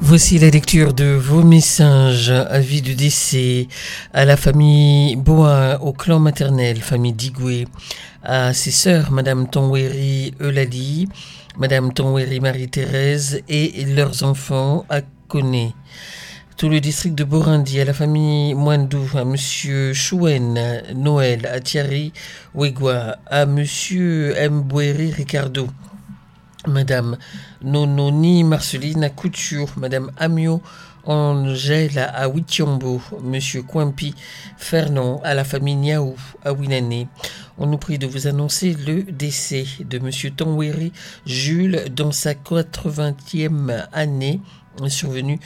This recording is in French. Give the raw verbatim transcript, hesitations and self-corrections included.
Voici la lecture de vos messages. Avis de décès à la famille Boa, au clan maternel, famille Digoué, à ses sœurs, Madame Tonweri Eulalie, Madame Tonweri Marie-Thérèse et leurs enfants à Koné. Tout le district de Borindi, à la famille Mwandou, à Monsieur Chouen Noël, à Thierry Wegwa, à Monsieur Mboueri Ricardo, Madame Nononi Marceline à Couture, Madame Amio Angèle à Witiombo, Monsieur Kwampi Fernand à la famille Niaou à Winane. On nous prie de vous annoncer le décès de Monsieur Tonweri Jules dans sa quatre-vingtième année, survenue